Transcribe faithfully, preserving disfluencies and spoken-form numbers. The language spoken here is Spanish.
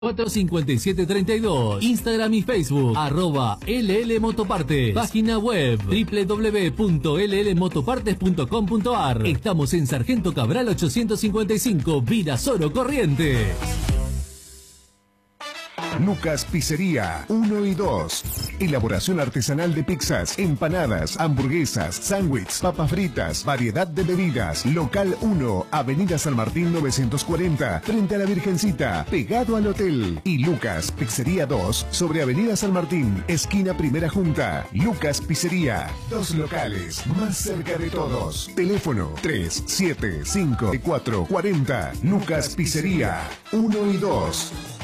cuatro cincuenta y siete treinta y dos. Instagram y Facebook, arroba L L Motopartes. Página web, doble u doble u doble u punto L L motopartes punto com punto a r. Estamos en Sargento Cabral ochocientos cincuenta y cinco, Virasoro, Corrientes. Lucas Pizzería uno y dos. Elaboración artesanal de pizzas, empanadas, hamburguesas, sándwiches, papas fritas, variedad de bebidas. Local uno, Avenida San Martín novecientos cuarenta, frente a la Virgencita, pegado al hotel. Y Lucas Pizzería dos, sobre Avenida San Martín, esquina Primera Junta. Lucas Pizzería, dos locales, más cerca de todos. Teléfono tres siete cinco cuatro cuarenta. Lucas Pizzería uno y dos.